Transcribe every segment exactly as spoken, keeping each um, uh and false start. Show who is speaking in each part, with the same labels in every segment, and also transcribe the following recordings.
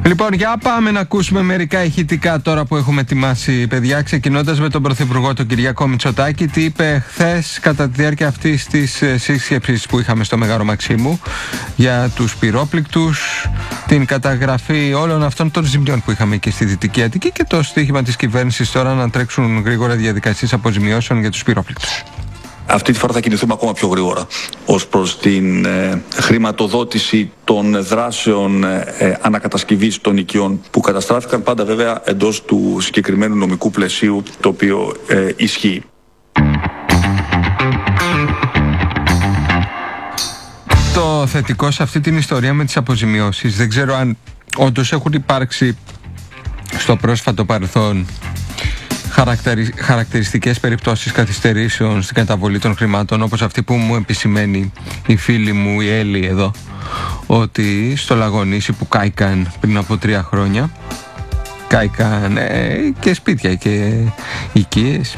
Speaker 1: Λοιπόν, για πάμε να ακούσουμε μερικά ηχητικά τώρα που έχουμε ετοιμάσει, παιδιά, ξεκινώντας με τον Πρωθυπουργό, τον Κυριάκο Μητσοτάκη. Τι είπε χθες κατά τη διάρκεια αυτής της σύσκεψης που είχαμε στο Μέγαρο Μαξίμου για τους πυρόπληκτους, την καταγραφή όλων αυτών των ζημιών που είχαμε και στη Δυτική Αττική και το στοίχημα της κυβέρνησης τώρα να τρέξουν γρήγορα διαδικασίες αποζημιώσεων για τους πυρόπληκτους.
Speaker 2: Αυτή τη φορά θα κινηθούμε ακόμα πιο γρήγορα ως προς την ε, χρηματοδότηση των δράσεων ε, ανακατασκευής των οικειών που καταστράφηκαν, πάντα βέβαια εντός του συγκεκριμένου νομικού πλαισίου το οποίο ε, ισχύει.
Speaker 1: Το θετικό σε αυτή την ιστορία με τις αποζημιώσεις, δεν ξέρω αν όντως έχουν υπάρξει στο πρόσφατο παρελθόν χαρακτηρι... χαρακτηριστικές περιπτώσεις καθυστερήσεων στην καταβολή των χρημάτων, όπως αυτή που μου επισημαίνει η φίλη μου η Έλλη εδώ, ότι στο Λαγονήσι που κάηκαν πριν από τρία χρόνια, κάηκαν ε, και σπίτια και οικίες,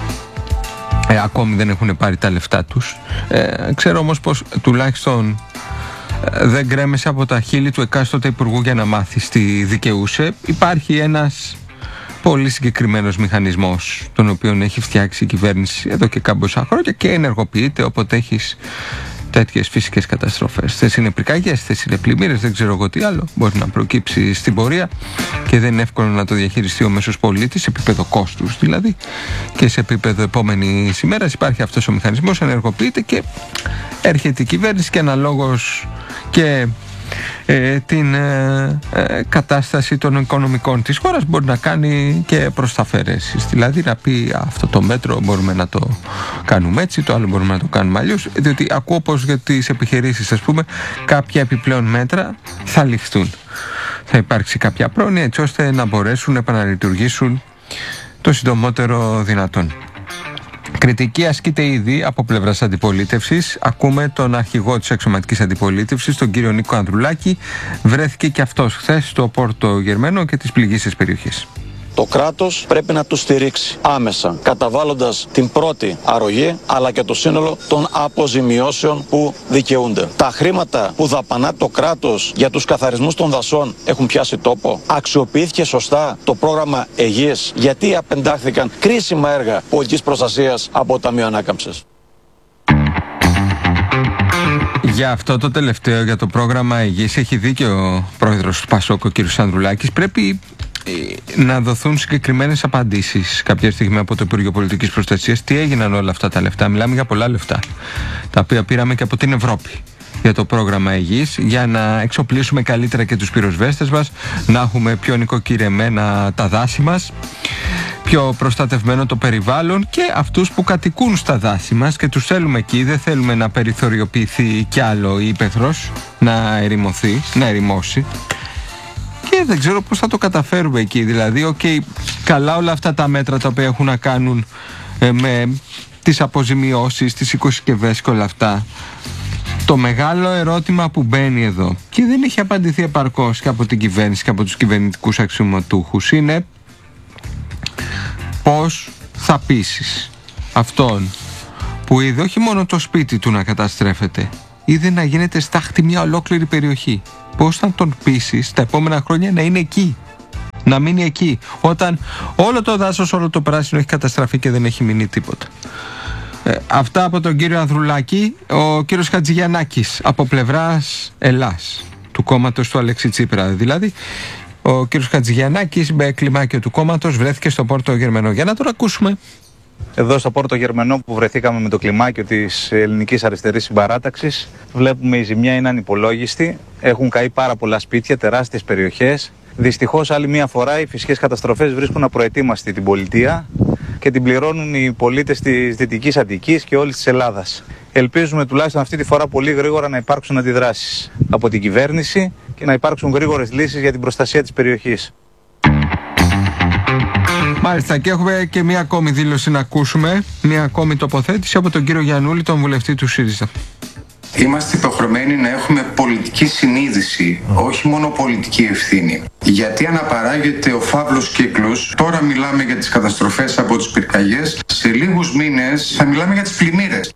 Speaker 1: ε, ακόμη δεν έχουν πάρει τα λεφτά τους. ε, ξέρω όμως πως τουλάχιστον ε, δεν γκρέμεσε από τα χείλη του εκάστοτε υπουργού για να μάθει τι δικαιούσε. Υπάρχει ένας πολύ συγκεκριμένος μηχανισμός τον οποίο έχει φτιάξει η κυβέρνηση εδώ και κάμποσα χρόνια και ενεργοποιείται όποτε έχεις τέτοιες φυσικές καταστροφές. Θες είναι πυρκαγιές, θες είναι πλημμύρες, δεν ξέρω εγώ τι άλλο μπορεί να προκύψει στην πορεία και δεν είναι εύκολο να το διαχειριστεί ο μέσος πολίτης σε επίπεδο κόστους δηλαδή, και σε επίπεδο επόμενης ημέρας υπάρχει αυτός ο μηχανισμός, ενεργοποιείται και έρχεται η κυβέρνηση και αναλόγως και Ε, την ε, ε, κατάσταση των οικονομικών της χώρας μπορεί να κάνει και προσταφαιρέσεις, δηλαδή να πει αυτό το μέτρο μπορούμε να το κάνουμε έτσι, το άλλο μπορούμε να το κάνουμε αλλιώς, διότι ακούω πως για τις επιχειρήσεις, ας πούμε, κάποια επιπλέον μέτρα θα ληφθούν, θα υπάρξει κάποια πρόνοια έτσι ώστε να μπορέσουν να επαναλειτουργήσουν το συντομότερο δυνατόν. Κριτική ασκείται ήδη από πλευράς αντιπολίτευσης. Ακούμε τον αρχηγό της αξιωματικής αντιπολίτευσης, τον κύριο Νίκο Ανδρουλάκη. Βρέθηκε και αυτός χθες στο Πόρτο Γερμένο και τις πληγείσες περιοχές.
Speaker 3: Το κράτος πρέπει να τους στηρίξει άμεσα, καταβάλλοντας την πρώτη αρρωγή, αλλά και το σύνολο των αποζημιώσεων που δικαιούνται. Τα χρήματα που δαπανά το κράτος για τους καθαρισμούς των δασών έχουν πιάσει τόπο. Αξιοποιήθηκε σωστά το πρόγραμμα Αιγείας, γιατί απεντάχθηκαν κρίσιμα έργα πολιτικής προστασίας από το Ταμείο Ανάκαμψης.
Speaker 1: Για αυτό το τελευταίο, για το πρόγραμμα Αιγείας, έχει δίκιο ο πρόεδρος του Πασόκ, ο κ. Ανδρουλάκης. Πρέπει να δοθούν συγκεκριμένες απαντήσεις κάποια στιγμή από το Υπουργείο Πολιτικής Προστασίας. Τι έγιναν όλα αυτά τα λεφτά? Μιλάμε για πολλά λεφτά, τα οποία πήραμε και από την Ευρώπη για το πρόγραμμα Αιγείας, για να εξοπλίσουμε καλύτερα και τους πυροσβέστες μας, να έχουμε πιο νοικοκυρεμένα τα δάση μας, πιο προστατευμένο το περιβάλλον και αυτούς που κατοικούν στα δάση μας και τους θέλουμε εκεί. Δεν θέλουμε να περιθωριοποιηθεί κι άλλο η ύπαιθρος, να ερημωθεί, να ερημώσει. Και δεν ξέρω πώς θα το καταφέρουμε εκεί. Δηλαδή, οκ, okay, καλά όλα αυτά τα μέτρα τα οποία έχουν να κάνουν ε, με τις αποζημιώσεις, τις οικοσκευές και όλα αυτά. Το μεγάλο ερώτημα που μπαίνει εδώ και δεν έχει απαντηθεί επαρκώς και από την κυβέρνηση και από τους κυβερνητικούς αξιωματούχους είναι πώς θα πείσεις αυτόν που είδε όχι μόνο το σπίτι του να καταστρέφεται, είδε να γίνεται στάχτη μια ολόκληρη περιοχή. Πώς θα τον πείσεις τα επόμενα χρόνια να είναι εκεί, να μείνει εκεί, όταν όλο το δάσος, όλο το πράσινο έχει καταστραφεί και δεν έχει μείνει τίποτα. Ε, αυτά από τον κύριο Ανδρουλάκη. Ο κύριος Χατζηγιαννάκης από πλευράς Ελλάς, του κόμματος του Αλέξη Τσίπρα δηλαδή. Ο κύριος Χατζηγιαννάκης με κλιμάκιο του κόμματος βρέθηκε στο Πόρτο Γερμενό. Για να τον ακούσουμε.
Speaker 4: Εδώ στο Πόρτο Γερμενό που βρεθήκαμε με το κλιμάκιο της Ελληνικής Αριστερής Συμπαράταξης, βλέπουμε η ζημιά είναι ανυπολόγιστη. Έχουν καεί πάρα πολλά σπίτια, τεράστιες περιοχές. Δυστυχώς άλλη μία φορά οι φυσικές καταστροφές βρίσκουν απροετοίμαστη την πολιτεία και την πληρώνουν οι πολίτες της Δυτικής Αττικής και όλης της Ελλάδας. Ελπίζουμε τουλάχιστον αυτή τη φορά πολύ γρήγορα να υπάρξουν αντιδράσεις από την κυβέρνηση και να υπάρξουν γρήγορες λύσεις για την προστασία της περιοχής.
Speaker 1: Μάλιστα, και έχουμε και μία ακόμη δήλωση να ακούσουμε, μία ακόμη τοποθέτηση από τον κύριο Γιαννούλη, τον βουλευτή του ΣΥΡΙΖΑ.
Speaker 5: Είμαστε υποχρεωμένοι να έχουμε πολιτική συνείδηση, όχι μόνο πολιτική ευθύνη. Γιατί αναπαράγεται ο φαύλος κύκλος. Τώρα μιλάμε για τις καταστροφές από τις πυρκαγιές. Σε λίγους μήνες θα μιλάμε για τις πλημμύρες.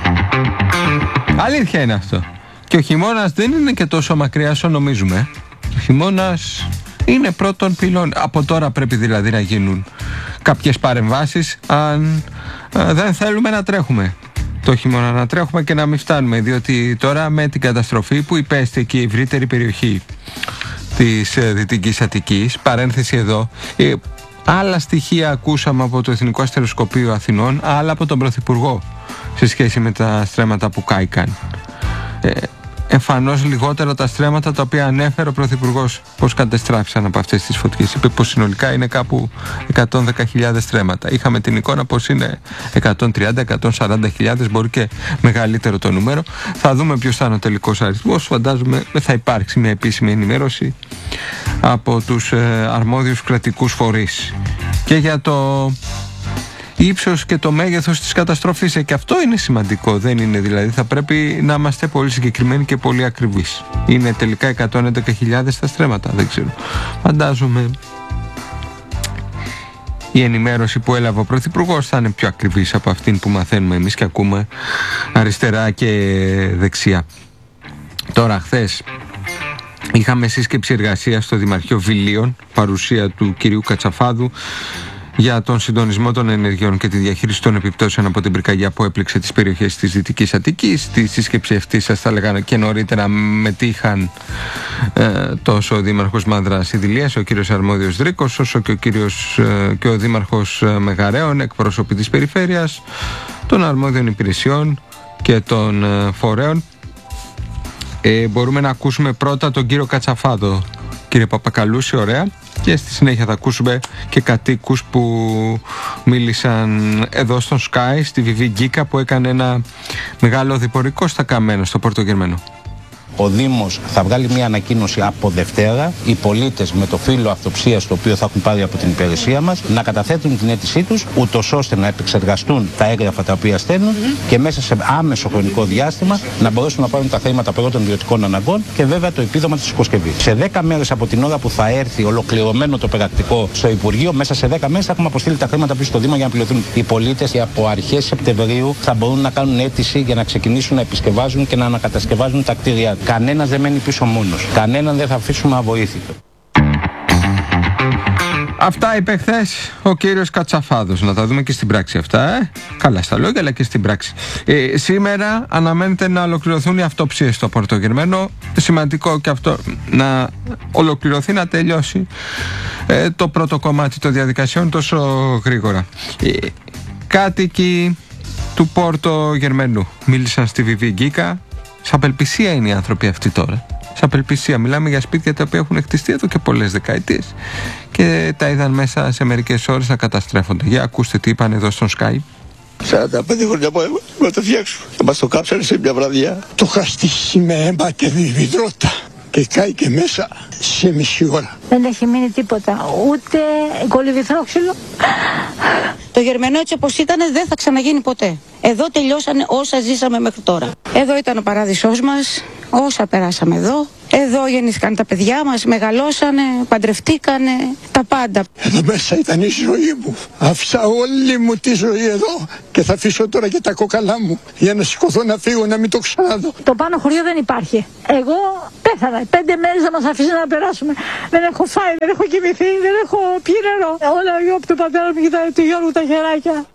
Speaker 1: Αλήθεια είναι αυτό. Και ο χειμώνας δεν είναι και τόσο μακριά όσο νομίζουμε. Ο χειμώνας είναι πρώτον πυλών. Από τώρα πρέπει δηλαδή να γίνουν κάποιες παρεμβάσεις αν α, δεν θέλουμε να τρέχουμε το χειμώνα, να τρέχουμε και να μην φτάνουμε, διότι τώρα με την καταστροφή που υπέστη και η ευρύτερη περιοχή της ε, Δυτικής Αττικής, παρένθεση εδώ, ε, άλλα στοιχεία ακούσαμε από το Εθνικό Αστεροσκοπείο Αθηνών, άλλα από τον Πρωθυπουργό σε σχέση με τα στρέμματα που κάηκαν. Ε, εμφανώς λιγότερα τα στρέμματα τα οποία ανέφερε ο Πρωθυπουργός πως κατεστράφησαν από αυτές τις φωτιές. Είπε πως συνολικά είναι κάπου εκατόν δέκα χιλιάδες στρέμματα. Είχαμε την εικόνα πως είναι εκατόν τριάντα με εκατόν σαράντα χιλιάδες, μπορεί και μεγαλύτερο το νούμερο. Θα δούμε ποιος θα είναι ο τελικός αριθμός. Φαντάζομαι θα υπάρξει μια επίσημη ενημέρωση από τους ε, αρμόδιους κρατικούς φορείς. Και για το ύψος και το μέγεθος της καταστροφής, ε, και αυτό είναι σημαντικό, δεν είναι δηλαδή, θα πρέπει να είμαστε πολύ συγκεκριμένοι και πολύ ακριβείς. Είναι τελικά εκατόν έντεκα χιλιάδες τα στρέμματα, δεν ξέρω. Φαντάζομαι η ενημέρωση που έλαβε ο Πρωθυπουργός θα είναι πιο ακριβής από αυτήν που μαθαίνουμε εμείς και ακούμε αριστερά και δεξιά. Τώρα χθες είχαμε σύσκεψη εργασίας στο Δημαρχείο Βιλίων, παρουσία του κυρίου Κατσαφάδου, για τον συντονισμό των ενεργειών και τη διαχείριση των επιπτώσεων από την πυρκαγιά που έπληξε τις περιοχές της Δυτικής Αττικής. Στη σύσκεψη αυτή, σας θα λέγανε και νωρίτερα, μετήχαν ε, τόσο ο Δήμαρχος Μάνδρας Ιδηλίας, ο κύριος Αρμόδιος Δρίκος, όσο και ο, κύριος, ε, και ο Δήμαρχος Μεγαρέων, εκπρόσωποι της περιφέρειας, των αρμόδιων υπηρεσιών και των ε, φορέων. Ε, μπορούμε να ακούσουμε πρώτα τον κύριο Κατσαφάδο, κύριε Παπακαλούση, ωραία, και στη συνέχεια θα ακούσουμε και κατοίκους που μίλησαν εδώ στον Sky, στη Βιβί Γκίκα, που έκανε ένα μεγάλο διπορικό στα Καμένα, στο Πόρτο Γερμανό.
Speaker 6: Ο Δήμος θα βγάλει μια ανακοίνωση από Δευτέρα. Οι πολίτες με το φύλλο αυτοψίας το οποίο θα έχουν πάρει από την υπηρεσία μας να καταθέτουν την αίτησή τους, ούτως ώστε να επεξεργαστούν τα έγγραφα τα οποία στέλνουν mm-hmm. και μέσα σε άμεσο χρονικό διάστημα να μπορέσουν να πάρουν τα θέματα πρώτων ιδιωτικών αναγκών και βέβαια το επίδομα της υποσκευής. Σε δέκα μέρες από την ώρα που θα έρθει ολοκληρωμένο το πρακτικό στο Υπουργείο, μέσα σε δέκα μέρες θα έχουμε αποστείλει τα χρήματα πίσω στο Δήμο για να πληρωθούν. Οι πολίτες και από αρχές Σεπτεμβρίου θα μπορούν να κάνουν αίτηση για να ξεκινήσουν να επισκευάζουν και να ανακατασκευάζουν τα κτίρια. Κανένας δεν μένει πίσω μόνος. Κανέναν δεν θα αφήσουμε αβοήθητο.
Speaker 1: Αυτά είπε χθες ο κύριος Κατσαφάδος. Να τα δούμε και στην πράξη αυτά, ε? Καλά στα λόγια, αλλά και στην πράξη. Ε, σήμερα αναμένεται να ολοκληρωθούν οι αυτοψίες στο Πορτογερμένο. Σημαντικό και αυτό να ολοκληρωθεί, να τελειώσει ε, το πρώτο κομμάτι των διαδικασιών τόσο γρήγορα. Ε, κάτοικοι του Πόρτο Γερμανού μίλησαν στη Βιβί Γκίκα. Σ' απελπισία είναι οι άνθρωποι αυτοί τώρα. Σ' απελπισία. Μιλάμε για σπίτια τα οποία έχουν χτιστεί εδώ και πολλές δεκαετίες και τα είδαν μέσα σε μερικές ώρες να καταστρέφονται. Για ακούστε τι είπαν εδώ στον Sky.
Speaker 7: σαράντα πέντε χρόνια που έχουμε να το φτιάξουμε. Θα μας το κάψανε σε μια βραδιά. Το είχα στήσει με αίμα και βιβιδρότα και κάει και μέσα σε μισή ώρα.
Speaker 8: Δεν έχει μείνει τίποτα, ούτε κολυβηθρόξυλο.
Speaker 9: Το Γερμανό έτσι όπως ήταν δεν θα ξαναγίνει ποτέ. Εδώ τελειώσανε όσα ζήσαμε μέχρι τώρα. Εδώ ήταν ο παράδεισός μας, όσα περάσαμε εδώ. Εδώ γεννήθηκαν τα παιδιά μας, μεγαλώσανε, παντρευτήκανε, τα πάντα.
Speaker 7: Εδώ μέσα ήταν η ζωή μου. Άφησα όλη μου τη ζωή εδώ και θα αφήσω τώρα και τα κόκαλά μου για να σηκωθώ να φύγω, να μην το ξαναδώ.
Speaker 8: Το πάνω χωριό δεν υπάρχει. Εγώ πέθανα. Πέντε μέρες να μας αφήσει να περάσουμε. Δεν έχω φάει, δεν έχω κοιμηθεί, δεν έχω πιει νερό. Όλα από τον πατέρα μου κοιτάει του Γιώργου τα χεράκια.